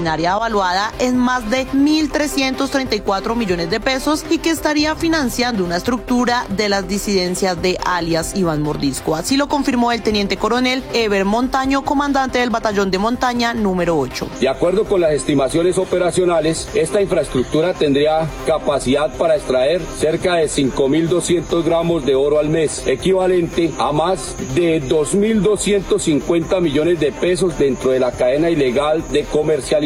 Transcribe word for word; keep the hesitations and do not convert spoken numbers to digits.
maquinaria evaluada en más de mil trescientos treinta y cuatro millones de pesos y que estaría financiando una estructura de las disidencias de alias Iván Mordisco. Así lo confirmó el teniente coronel Ever Montaño, comandante del batallón de montaña número ocho. De acuerdo con las estimaciones operacionales, esta infraestructura tendría capacidad para extraer cerca de cinco mil doscientos gramos de oro al mes, equivalente a más de dos mil doscientos cincuenta millones de pesos dentro de la cadena ilegal de comercialización